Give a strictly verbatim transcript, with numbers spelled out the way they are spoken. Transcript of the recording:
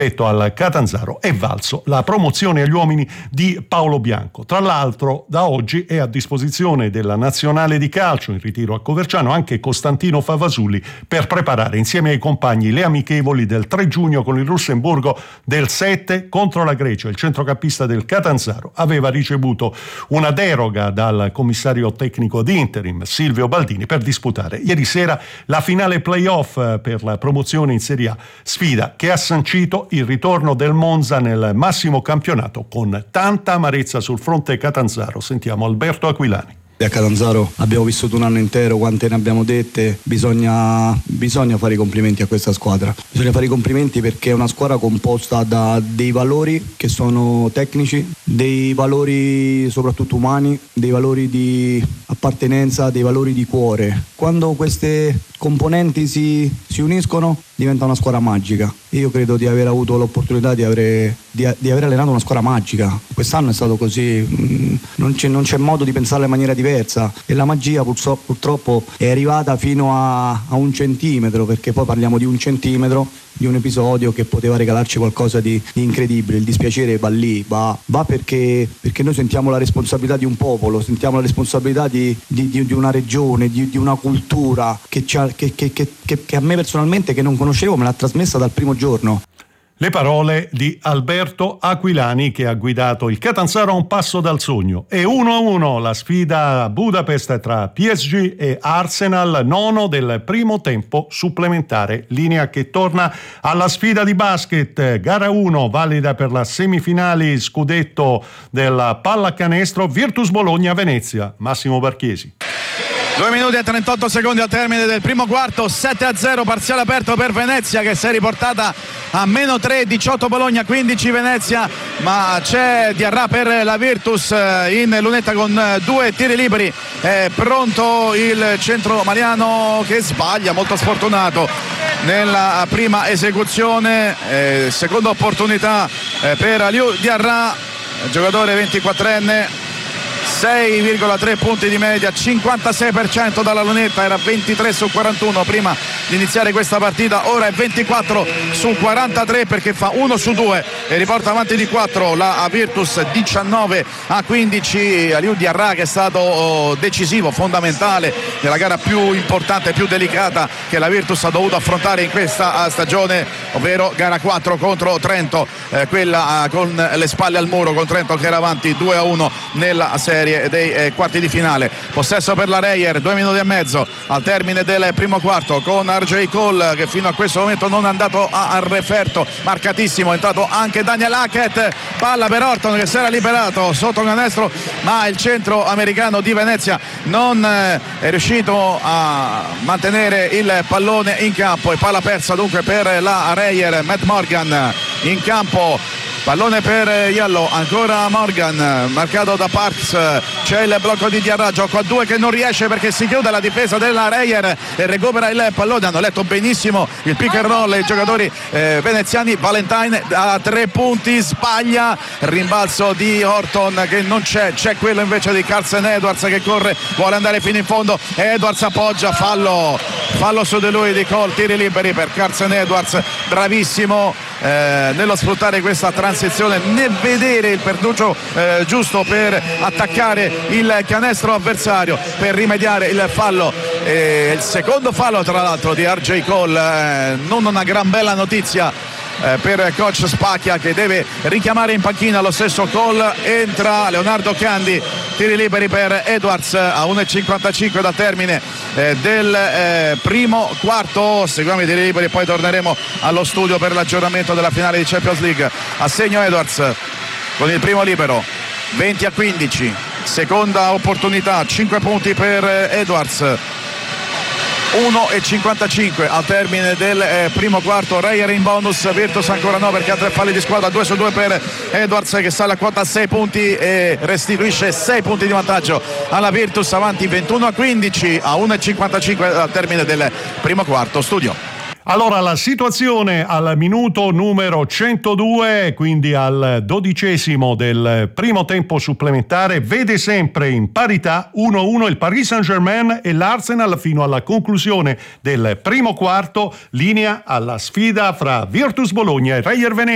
al Catanzaro è valso la promozione agli uomini di Paolo Bianco. Tra l'altro da oggi è a disposizione della nazionale di calcio in ritiro a Coverciano anche Costantino Favasulli per preparare insieme ai compagni le amichevoli del tre giugno con il Lussemburgo, del sette contro la Grecia. Il centrocampista del Catanzaro aveva ricevuto una deroga dal commissario tecnico di interim Silvio Baldini per disputare ieri sera la finale playoff per la promozione in Serie A, sfida che ha sancito il ritorno del Monza nel massimo campionato con tanta amarezza sul fronte catanzaro. Sentiamo Alberto Aquilani. A Catanzaro abbiamo vissuto un anno intero, quante ne abbiamo dette, bisogna, bisogna fare i complimenti a questa squadra, bisogna fare i complimenti perché è una squadra composta da dei valori che sono tecnici, dei valori soprattutto umani, dei valori di appartenenza, dei valori di cuore. Quando queste componenti si, si uniscono diventa una squadra magica. Io credo di aver avuto l'opportunità di, avere, di, di aver allenato una squadra magica. Quest'anno è stato così, non c'è, non c'è modo di pensarla in maniera diversa e la magia purtroppo è arrivata fino a, a un centimetro, perché poi parliamo di un centimetro di un episodio che poteva regalarci qualcosa di, di incredibile. Il dispiacere va lì, va, va perché, perché noi sentiamo la responsabilità di un popolo, sentiamo la responsabilità di, di, di, di una regione, di, di una cultura che, ci ha, che, che, che, che a me personalmente, che non conoscevo, me l'ha trasmessa dal primo giorno. Le parole di Alberto Aquilani, che ha guidato il Catanzaro a un passo dal sogno. E uno a uno la sfida a Budapest tra P S G e Arsenal, nono del primo tempo supplementare. Linea che torna alla sfida di basket. Gara uno, valida per la semifinali scudetto della pallacanestro, Virtus Bologna-Venezia. Massimo Barchiesi. due minuti e trentotto secondi al termine del primo quarto, sette a zero, parziale aperto per Venezia che si è riportata a meno tre, diciotto Bologna, quindici Venezia, ma c'è Diarra per la Virtus in lunetta con due tiri liberi. È pronto il centro maliano che sbaglia, molto sfortunato nella prima esecuzione. Eh, seconda opportunità eh, per Aliou Diarra, giocatore ventiquattrenne, sei virgola tre punti di media, cinquantasei per cento dalla lunetta, era ventitré su quarantuno prima di iniziare questa partita, ora è ventiquattro su quarantatré perché fa uno su due e riporta avanti di quattro la Virtus, diciannove a quindici. Aliou Diarra che è stato decisivo, fondamentale nella gara più importante, più delicata che la Virtus ha dovuto affrontare in questa stagione, ovvero gara quattro contro Trento, eh, quella eh, con le spalle al muro, con Trento che era avanti due a uno nella serie dei eh, quarti di finale. Possesso per la Reyer, due minuti e mezzo al termine del primo quarto, con R J Cole che fino a questo momento non è andato a, a referto, marcatissimo, è entrato anche Daniel Hackett, palla per Horton che si era liberato sotto canestro, ma il centro americano di Venezia non eh, è riuscito a mantenere il pallone in campo e palla persa dunque per la Reyer. Matt Morgan in campo, pallone per Yellow, ancora Morgan, marcato da Parks, c'è il blocco di Diarra, gioco a due che non riesce perché si chiude la difesa della Reyer e recupera il pallone. Hanno letto benissimo il pick and roll i giocatori eh, veneziani. Valentine a tre punti, sbaglia, rimbalzo di Horton che non c'è, c'è quello invece di Carson Edwards che corre, vuole andare fino in fondo, Edwards appoggia, fallo fallo su di lui di Cole, tiri liberi per Carson Edwards, bravissimo eh, nello sfruttare questa transizione, nel vedere il pertuccio eh, giusto per attaccare il canestro avversario, per rimediare il fallo, eh, il secondo fallo tra l'altro di R J Cole, eh, non una gran bella notizia Eh, per coach Spacchia che deve richiamare in panchina lo stesso Cole. Entra Leonardo Candi, tiri liberi per Edwards a uno e cinquantacinque dal termine eh, del eh, primo quarto. Seguiamo i tiri liberi e poi torneremo allo studio per l'aggiornamento della finale di Champions League. Assegno Edwards con il primo libero, venti a quindici, seconda opportunità, cinque punti per Edwards. uno e cinquantacinque al termine del eh, primo quarto. Reyer in bonus, Virtus ancora no perché ha tre falli di squadra, due su due per Edwards che sale a quota a sei punti e restituisce sei punti di vantaggio alla Virtus, avanti ventuno a quindici a uno e cinquantacinque al termine del primo quarto. Studio. Allora, la situazione al minuto numero centodue, quindi al dodicesimo del primo tempo supplementare, vede sempre in parità uno a uno il Paris Saint-Germain e l'Arsenal fino alla conclusione del primo quarto, linea alla sfida fra Virtus Bologna e Reyer Venezia.